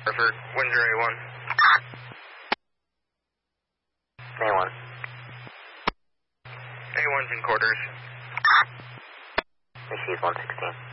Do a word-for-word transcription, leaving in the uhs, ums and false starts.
Hartford, Windsor A one. A one. A one's in quarters. Received one sixteen.